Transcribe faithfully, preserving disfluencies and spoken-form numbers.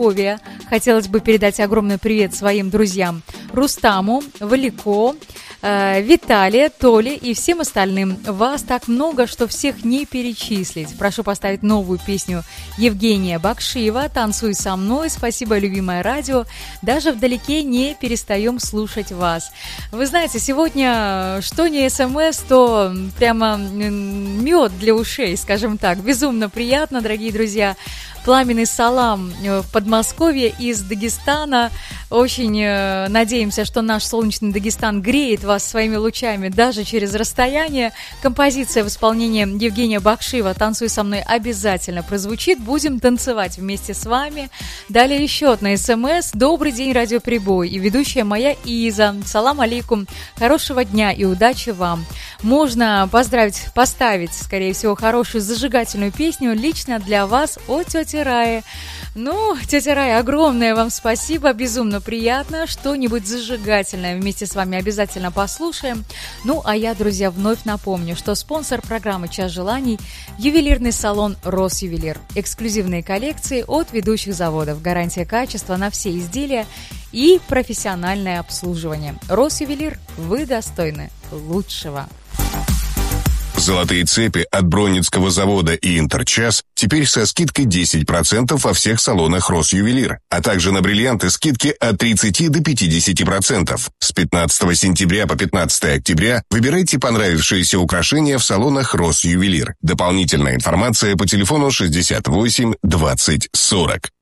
Подмосковья. Хотелось бы передать огромный привет своим друзьям Рустаму, Валико, э, Виталия, Толе и всем остальным. Вас так много, что всех не перечислить. Прошу поставить новую песню Евгения Бакшиева «Танцуй со мной». Спасибо, любимое радио. Даже вдалеке не перестаем слушать вас. Вы знаете, сегодня что не СМС, то прямо мед для ушей, скажем так. Безумно приятно, дорогие друзья. Пламенный салам в Подмосковье из Дагестана. Очень э, надеемся, что наш солнечный Дагестан греет вас своими лучами даже через расстояние. Композиция в исполнении Евгения Бакшиева «Танцуй со мной» обязательно прозвучит. Будем танцевать вместе с вами. Далее счет на СМС. Добрый день, радиоприбой. И ведущая моя Иза. Салам алейкум. Хорошего дня и удачи вам. Можно поздравить, поставить, скорее всего, хорошую зажигательную песню лично для вас от тети Раи. Ну, тетя Рая, огромное вам спасибо, безумно приятно. Что-нибудь зажигательное вместе с вами обязательно послушаем. Ну, а я, друзья, вновь напомню, что спонсор программы «Час желаний» – ювелирный салон «Росювелир». Эксклюзивные коллекции от ведущих заводов, гарантия качества на все изделия и профессиональное обслуживание. «Росювелир», вы достойны лучшего. Золотые цепи от Бронницкого завода и Интерчас теперь со скидкой десять процентов во всех салонах Росювелир, а также на бриллианты скидки от тридцати до пятидесяти процентов. С пятнадцатого сентября по пятнадцатое октября выбирайте понравившиеся украшения в салонах Росювелир. Дополнительная информация по телефону шестьдесят восемь двадцать сорок.